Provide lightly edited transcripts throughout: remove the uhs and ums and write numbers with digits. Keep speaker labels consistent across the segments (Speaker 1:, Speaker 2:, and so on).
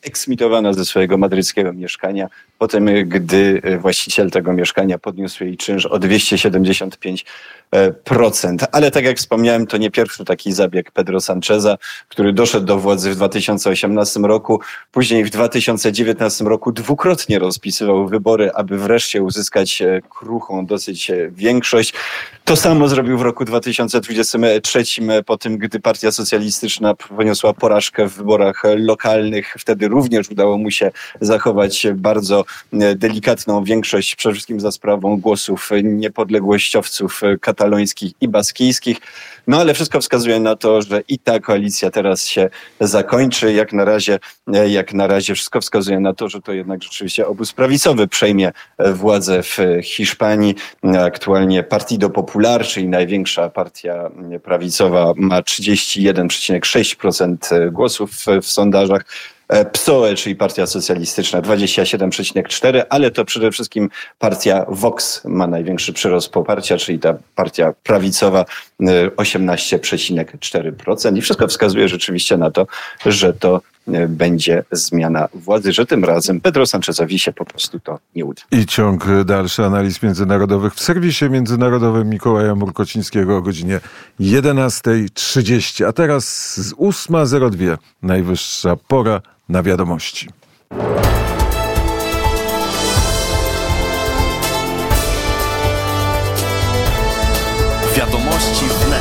Speaker 1: wyeksmitowana ze swojego madryckiego mieszkania, potem gdy właściciel tego mieszkania podniósł jej czynsz o 275%. Ale tak jak wspomniałem, to nie pierwszy taki zabieg Pedro Sancheza, który doszedł do władzy w 2018 roku, później w 2019 roku dwukrotnie rozpisywał wybory, aby wreszcie uzyskać kruchą dosyć większość. To samo zrobił w roku 2023, po tym, gdy Partia Socjalistyczna poniosła porażkę w wyborach lokalnych. Wtedy również udało mu się zachować bardzo delikatną większość, przede wszystkim za sprawą głosów niepodległościowców katalońskich i baskijskich. No ale wszystko wskazuje na to, że i ta koalicja teraz się zakończy. Jak na razie wszystko wskazuje na to, że to jednak rzeczywiście obóz prawicowy przejmie władzę w Hiszpanii. Aktualnie Partido Popular, czyli największa partia prawicowa, ma 31,6% głosów w sondażach. PSOE, czyli Partia Socjalistyczna, 27,4%, ale to przede wszystkim partia Vox ma największy przyrost poparcia, czyli ta partia prawicowa, 18,4%. I wszystko wskazuje rzeczywiście na to, że to będzie zmiana władzy, że tym razem Pedro Sanchezowi się po prostu to nie uda.
Speaker 2: I ciąg dalszy analiz międzynarodowych w serwisie międzynarodowym Mikołaja Murkocińskiego o godzinie 11:30. A teraz 8:02. Najwyższa pora na wiadomości.
Speaker 3: Wiadomości wnet.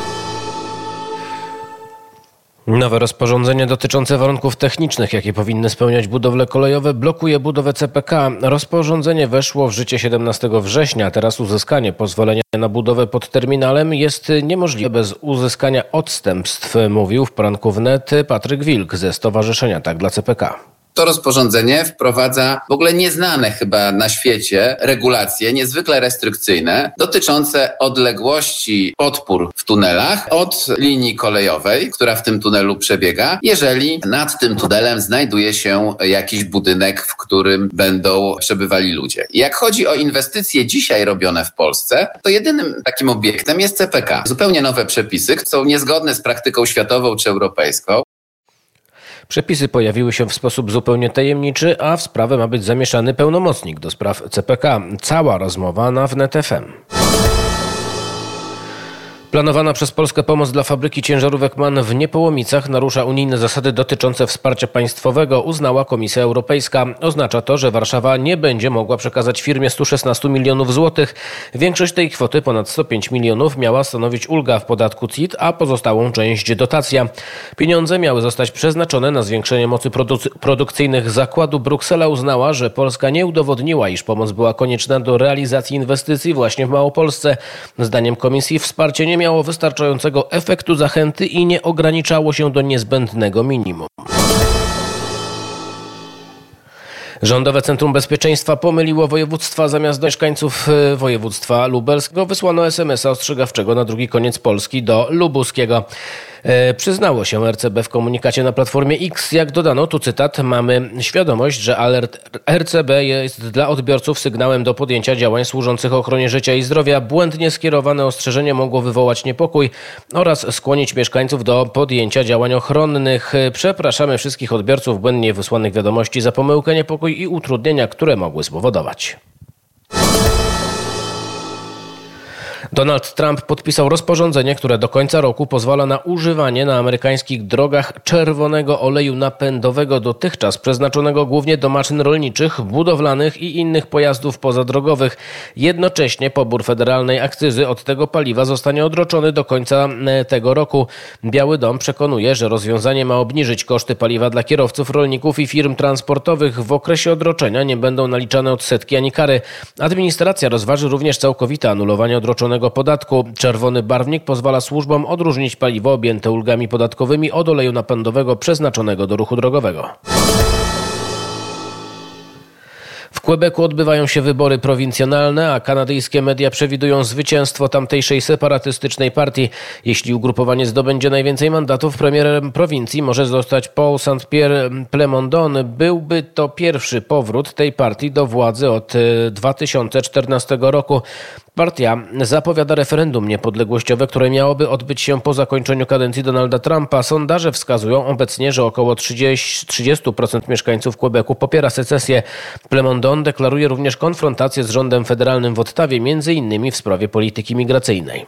Speaker 4: Nowe rozporządzenie dotyczące warunków technicznych, jakie powinny spełniać budowle kolejowe, blokuje budowę CPK. Rozporządzenie weszło w życie 17 września. Teraz uzyskanie pozwolenia na budowę pod terminalem jest niemożliwe bez uzyskania odstępstw, mówił w poranku wnet Patryk Wilk ze Stowarzyszenia Tak dla CPK.
Speaker 5: To rozporządzenie wprowadza w ogóle nieznane chyba na świecie regulacje niezwykle restrykcyjne dotyczące odległości podpór w tunelach od linii kolejowej, która w tym tunelu przebiega, jeżeli nad tym tunelem znajduje się jakiś budynek, w którym będą przebywali ludzie. I jak chodzi o inwestycje dzisiaj robione w Polsce, to jedynym takim obiektem jest CPK. Zupełnie nowe przepisy są niezgodne z praktyką światową czy europejską.
Speaker 4: Przepisy pojawiły się w sposób zupełnie tajemniczy, a w sprawę ma być zamieszany pełnomocnik do spraw CPK. Cała rozmowa na wnet FM. Planowana przez Polskę pomoc dla fabryki ciężarówek MAN w Niepołomicach narusza unijne zasady dotyczące wsparcia państwowego, uznała Komisja Europejska. Oznacza to, że Warszawa nie będzie mogła przekazać firmie 116 milionów złotych. Większość tej kwoty, ponad 105 milionów, miała stanowić ulga w podatku CIT, a pozostałą część dotacja. Pieniądze miały zostać przeznaczone na zwiększenie mocy produkcyjnych zakładu. Bruksela uznała, że Polska nie udowodniła, iż pomoc była konieczna do realizacji inwestycji właśnie w Małopolsce. Zdaniem Komisji wsparcie nie miało wystarczającego efektu zachęty i nie ograniczało się do niezbędnego minimum. Rządowe Centrum Bezpieczeństwa pomyliło województwa. Zamiast do mieszkańców województwa lubelskiego wysłano SMS-a ostrzegawczego na drugi koniec Polski do lubuskiego. Przyznało się RCB w komunikacie na Platformie X. Jak dodano, tu cytat, mamy świadomość, że alert RCB jest dla odbiorców sygnałem do podjęcia działań służących ochronie życia i zdrowia. Błędnie skierowane ostrzeżenie mogło wywołać niepokój oraz skłonić mieszkańców do podjęcia działań ochronnych. Przepraszamy wszystkich odbiorców błędnie wysłanych wiadomości za pomyłkę, niepokój i utrudnienia, które mogły spowodować. Donald Trump podpisał rozporządzenie, które do końca roku pozwala na używanie na amerykańskich drogach czerwonego oleju napędowego, dotychczas przeznaczonego głównie do maszyn rolniczych, budowlanych i innych pojazdów pozadrogowych. Jednocześnie pobór federalnej akcyzy od tego paliwa zostanie odroczony do końca tego roku. Biały Dom przekonuje, że rozwiązanie ma obniżyć koszty paliwa dla kierowców, rolników i firm transportowych. W okresie odroczenia nie będą naliczane odsetki ani kary. Administracja rozważy również całkowite anulowanie odroczonego podatku. Czerwony barwnik pozwala służbom odróżnić paliwo objęte ulgami podatkowymi od oleju napędowego przeznaczonego do ruchu drogowego. W Quebecu odbywają się wybory prowincjonalne, a kanadyjskie media przewidują zwycięstwo tamtejszej separatystycznej partii. Jeśli ugrupowanie zdobędzie najwięcej mandatów, premierem prowincji może zostać Paul Saint-Pierre Plamondon. Byłby to pierwszy powrót tej partii do władzy od 2014 roku. Partia zapowiada referendum niepodległościowe, które miałoby odbyć się po zakończeniu kadencji Donalda Trumpa. Sondaże wskazują obecnie, że około 30% mieszkańców Quebecu popiera secesję. Plemondon deklaruje również konfrontację z rządem federalnym w Ottawie, m.in. w sprawie polityki migracyjnej.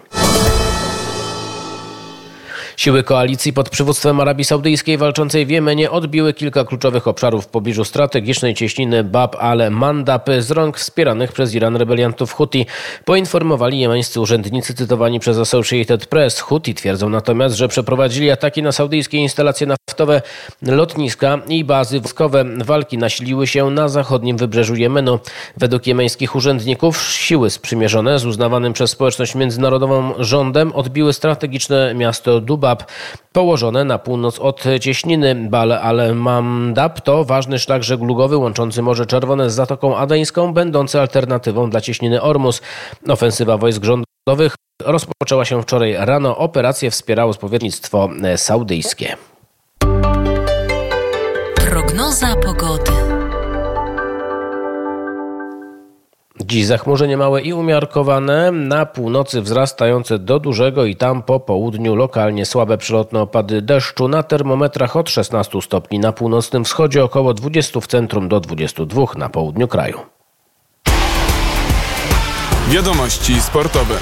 Speaker 4: Siły koalicji pod przywództwem Arabii Saudyjskiej walczącej w Jemenie odbiły kilka kluczowych obszarów w pobliżu strategicznej cieśniny Bab al-Mandab z rąk wspieranych przez Iran rebeliantów Huti, poinformowali jemeńscy urzędnicy cytowani przez Associated Press. Huti twierdzą natomiast, że przeprowadzili ataki na saudyjskie instalacje naftowe, lotniska i bazy wojskowe. Walki nasiliły się na zachodnim wybrzeżu Jemenu. Według jemeńskich urzędników siły sprzymierzone z uznawanym przez społeczność międzynarodową rządem odbiły strategiczne miasto Dubab, położone na północ od cieśniny. Bab al-Mandab to ważny szlak żeglugowy łączący Morze Czerwone z Zatoką Adeńską, będący alternatywą dla cieśniny Ormus. Ofensywa wojsk rządowych rozpoczęła się wczoraj rano. Operację wspierało spowiednictwo saudyjskie.
Speaker 3: Prognoza pogody.
Speaker 4: Dziś zachmurzenie małe i umiarkowane, na północy wzrastające do dużego i tam po południu lokalnie słabe przelotne opady deszczu, na termometrach od 16 stopni na północnym wschodzie, około 20 w centrum do 22 na południu kraju.
Speaker 6: Wiadomości sportowe.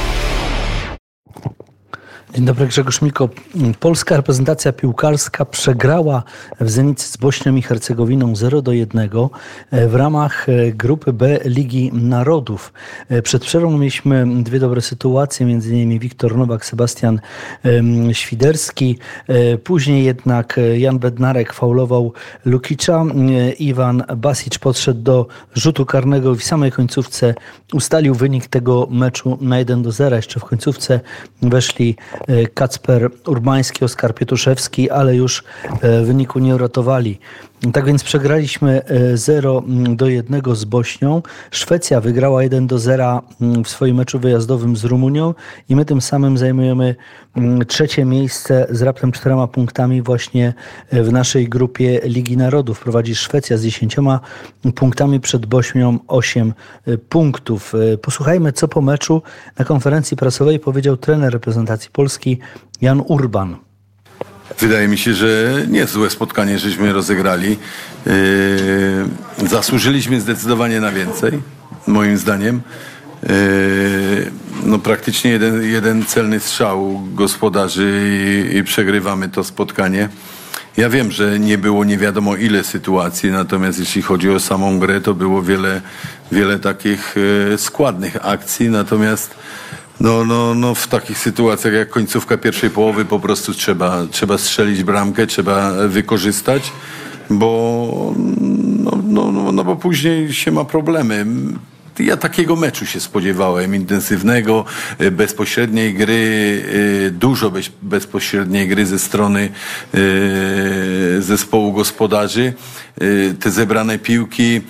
Speaker 7: Dzień dobry, Grzegorz Miko. Polska reprezentacja piłkarska przegrała w Zenicie z Bośnią i Hercegowiną 0-1 w ramach grupy B Ligi Narodów. Przed przerwą mieliśmy dwie dobre sytuacje, m.in. Wiktor Nowak, Sebastian Świderski. Później jednak Jan Bednarek faulował Lukicza. Iwan Basic podszedł do rzutu karnego i w samej końcówce ustalił wynik tego meczu na 1-0. Jeszcze w końcówce weszli Kacper Urbański, Oskar Pietuszewski, ale już wyniku nie uratowali. Tak więc przegraliśmy 0-1 z Bośnią. Szwecja wygrała 1-0 w swoim meczu wyjazdowym z Rumunią i my tym samym zajmujemy trzecie miejsce z raptem 4 punktami właśnie w naszej grupie Ligi Narodów. Prowadzi Szwecja z 10 punktami, przed Bośnią 8 punktów. Posłuchajmy, co po meczu na konferencji prasowej powiedział trener reprezentacji Polski Jan Urban.
Speaker 8: Wydaje mi się, że niezłe spotkanie żeśmy rozegrali. Zasłużyliśmy zdecydowanie na więcej, moim zdaniem. No praktycznie jeden celny strzał gospodarzy i przegrywamy to spotkanie. Ja wiem, że nie było nie wiadomo ile sytuacji, natomiast jeśli chodzi o samą grę, to było wiele takich składnych akcji, natomiast no w takich sytuacjach jak końcówka pierwszej połowy po prostu trzeba strzelić bramkę, trzeba wykorzystać, bo bo później się ma problemy. Ja takiego meczu się spodziewałem, intensywnego, bezpośredniej gry, dużo bezpośredniej gry ze strony zespołu gospodarzy. Te zebrane piłki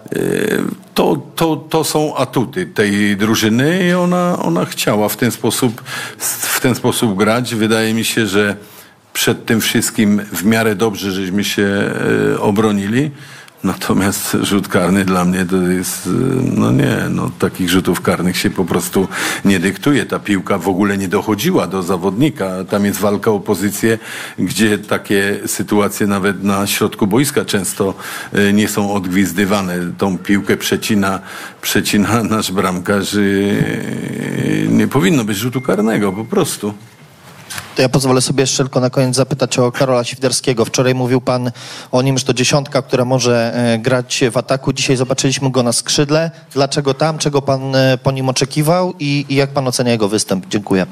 Speaker 8: to są atuty tej drużyny i ona chciała w ten sposób grać. Wydaje mi się, że przed tym wszystkim w miarę dobrze żeśmy się obronili. Natomiast rzut karny dla mnie to jest, takich rzutów karnych się po prostu nie dyktuje. Ta piłka w ogóle nie dochodziła do zawodnika. Tam jest walka o pozycję, gdzie takie sytuacje nawet na środku boiska często nie są odgwizdywane. Tą piłkę przecina nasz bramkarz. Nie powinno być rzutu karnego, po prostu.
Speaker 9: To ja pozwolę sobie jeszcze tylko na koniec zapytać o Karola Świderskiego. Wczoraj mówił pan o nim, że to dziesiątka, która może grać w ataku. Dzisiaj zobaczyliśmy go na skrzydle. Dlaczego tam? Czego pan po nim oczekiwał? I jak pan ocenia jego występ? Dziękuję.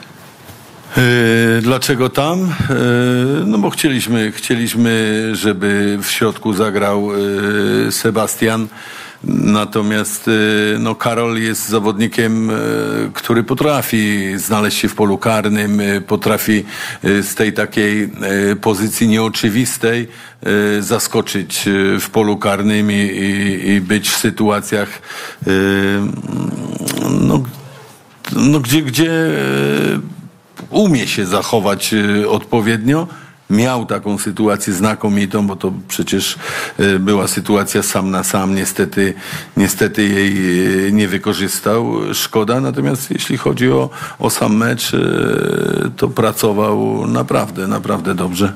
Speaker 8: Dlaczego tam? No bo chcieliśmy, żeby w środku zagrał Sebastian. Natomiast Karol jest zawodnikiem, który potrafi znaleźć się w polu karnym, potrafi z tej takiej pozycji nieoczywistej zaskoczyć w polu karnym i być w sytuacjach gdzie umie się zachować odpowiednio miał taką sytuację znakomitą, bo to przecież była sytuacja sam na sam. Niestety jej nie wykorzystał. Szkoda. Natomiast jeśli chodzi o sam mecz, to pracował naprawdę dobrze.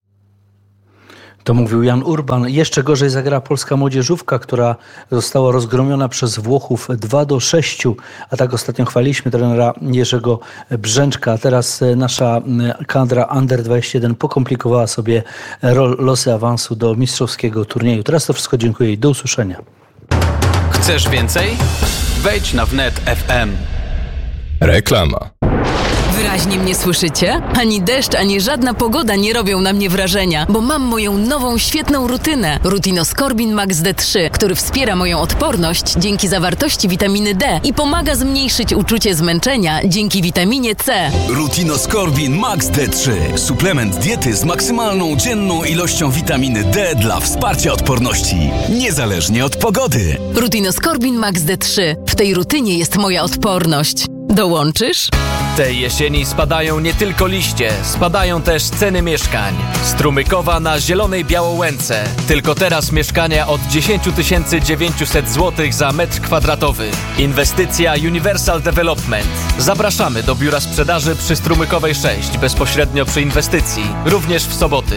Speaker 7: To mówił Jan Urban. Jeszcze gorzej zagrała polska młodzieżówka, która została rozgromiona przez Włochów 2-6. A tak ostatnio chwaliliśmy trenera Jerzego Brzęczka. A teraz nasza kadra Under 21 pokomplikowała sobie losy awansu do mistrzowskiego turnieju. Teraz to wszystko, dziękuję i do usłyszenia.
Speaker 10: Chcesz więcej? Wejdź na wnet FM.
Speaker 11: Reklama.
Speaker 3: Wyraźnie mnie słyszycie? Ani deszcz, ani żadna pogoda nie robią na mnie wrażenia, bo mam moją nową, świetną rutynę. Rutinoskorbin Max D3, który wspiera moją odporność dzięki zawartości witaminy D i pomaga zmniejszyć uczucie zmęczenia dzięki witaminie C.
Speaker 11: Rutinoskorbin Max D3. Suplement diety z maksymalną dzienną ilością witaminy D dla wsparcia odporności, niezależnie od pogody.
Speaker 3: Rutinoskorbin Max D3. W tej rutynie jest moja odporność. Dołączysz?
Speaker 10: Tej jesieni spadają nie tylko liście, spadają też ceny mieszkań. Strumykowa na Zielonej Białołęce. Tylko teraz mieszkania od 10 900 zł za metr kwadratowy. Inwestycja Universal Development. Zapraszamy do biura sprzedaży przy Strumykowej 6, bezpośrednio przy inwestycji. Również w soboty.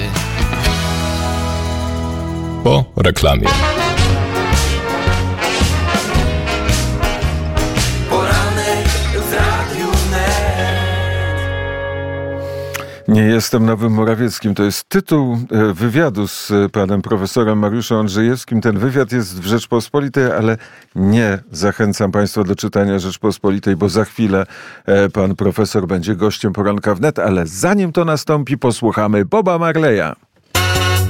Speaker 11: Po reklamie.
Speaker 2: Nie jestem nowym Morawieckim. To jest tytuł wywiadu z panem profesorem Mariuszem Andrzejewskim. Ten wywiad jest w Rzeczpospolitej, ale nie zachęcam państwa do czytania Rzeczpospolitej, bo za chwilę pan profesor będzie gościem Poranka Wnet, ale zanim to nastąpi, posłuchamy Boba Marleya.